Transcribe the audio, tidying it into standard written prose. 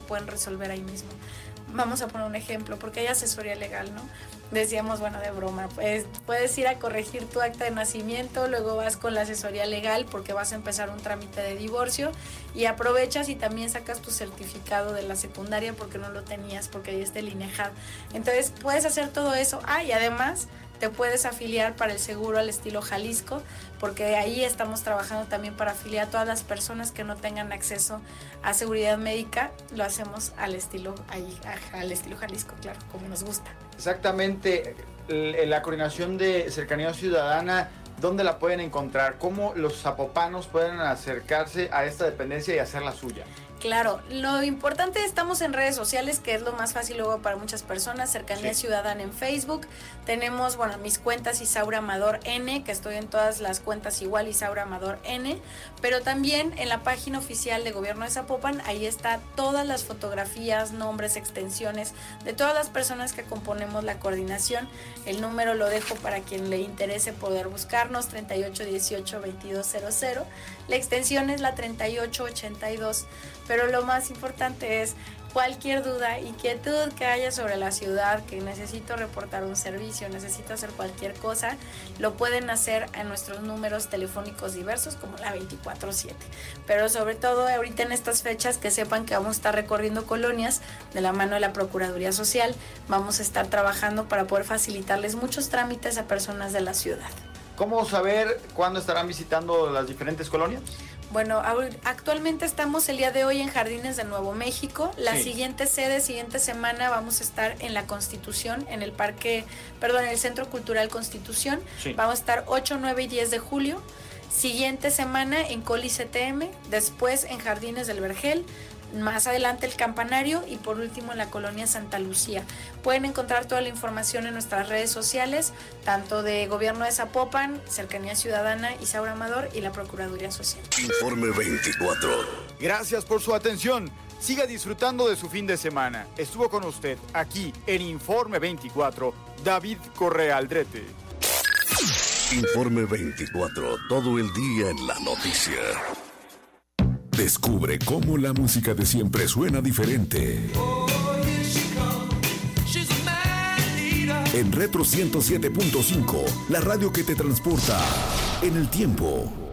pueden resolver ahí mismo. Vamos a poner un ejemplo, porque hay asesoría legal, ¿no? Decíamos, bueno, de broma, pues puedes ir a corregir tu acta de nacimiento, luego vas con la asesoría legal porque vas a empezar un trámite de divorcio y aprovechas y también sacas tu certificado de la secundaria porque no lo tenías, porque ahí está el INEJAD. Entonces puedes hacer todo eso. Y además te puedes afiliar para el seguro al estilo Jalisco, porque ahí estamos trabajando también para afiliar a todas las personas que no tengan acceso a seguridad médica. Lo hacemos al estilo Jalisco, claro, como nos gusta. Exactamente. La coordinación de Cercanía Ciudadana, ¿dónde la pueden encontrar? ¿Cómo los zapopanos pueden acercarse a esta dependencia y hacer la suya? Claro, lo importante, estamos en redes sociales, que es lo más fácil luego para muchas personas. Cercanía Ciudadana en Facebook. Tenemos, mis cuentas Isaura Amador N, que estoy en todas las cuentas igual, Isaura Amador N, pero también en la página oficial de Gobierno de Zapopan, ahí está todas las fotografías, nombres, extensiones de todas las personas que componemos la coordinación. El número lo dejo para quien le interese poder buscarnos, 3818-2200. La extensión es la 3882. Pero lo más importante es cualquier duda, inquietud que haya sobre la ciudad, que necesito reportar un servicio, necesito hacer cualquier cosa, lo pueden hacer en nuestros números telefónicos diversos como la 24/7. Pero sobre todo ahorita en estas fechas, que sepan que vamos a estar recorriendo colonias de la mano de la Procuraduría Social. Vamos a estar trabajando para poder facilitarles muchos trámites a personas de la ciudad. ¿Cómo saber cuándo estarán visitando las diferentes colonias? Bueno, actualmente estamos el día de hoy en Jardines de Nuevo México. La siguiente semana vamos a estar en la Constitución, en el Centro Cultural Constitución. Vamos a estar 8, 9 y 10 de julio. Siguiente semana en Coli CTM, después en Jardines del Vergel, más adelante el Campanario y por último en la colonia Santa Lucía. Pueden encontrar toda la información en nuestras redes sociales, tanto de Gobierno de Zapopan, Cercanía Ciudadana, Isaura Amador y la Procuraduría Social. Informe 24. Gracias por su atención. Siga disfrutando de su fin de semana. Estuvo con usted aquí en Informe 24, David Correa Aldrete. Informe 24, todo el día en la noticia. Descubre cómo la música de siempre suena diferente. En Retro 107.5, la radio que te transporta en el tiempo.